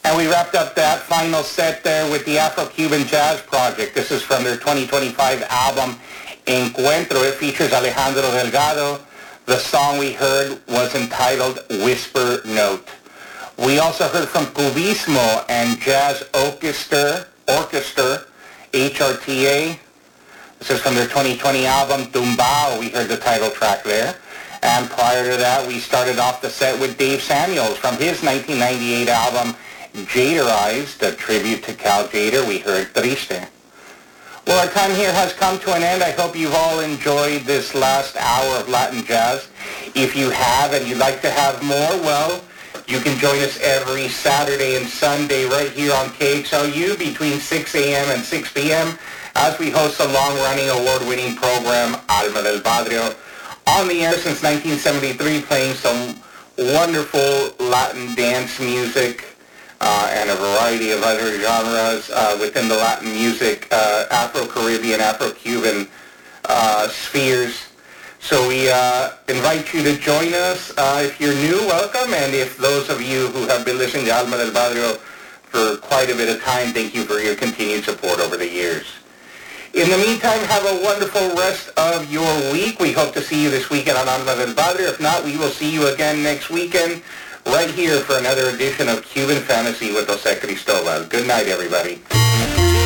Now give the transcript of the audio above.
And we wrapped up that final set there with the Afro-Cuban Jazz Project. This is from their 2025 album, Encuentro. It features Alejandro Delgado. The song we heard was entitled Whisper Note. We also heard from Cubismo and Jazz Orchestra, HRTA. This is from their 2020 album, Tumbao. We heard the title track there. And prior to that, we started off the set with Dave Samuels from his 1998 album, Jaderized, a tribute to Cal Jader. We heard Triste. Well, our time here has come to an end. I hope you've all enjoyed this last hour of Latin Jazz. If you have and you'd like to have more, well, you can join us every Saturday and Sunday right here on KXLU between 6 a.m. and 6 p.m. as we host a long-running, award-winning program, Alma del Barrio, on the air since 1973, playing some wonderful Latin dance music and a variety of other genres within the Latin music, Afro-Caribbean, Afro-Cuban spheres. So we invite you to join us. If you're new, welcome. And if those of you who have been listening to Alma del Barrio for quite a bit of time, thank you for your continued support over the years. In the meantime, have a wonderful rest of your week. We hope to see you this weekend on Alma del Barrio. If not, we will see you again next weekend right here for another edition of Cuban Fantasy with Jose Cristobal. Good night, everybody.